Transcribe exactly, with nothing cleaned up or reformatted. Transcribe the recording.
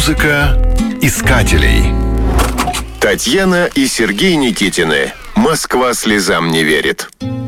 Музыка искателей. Татьяна и Сергей Никитины. Москва слезам не верит.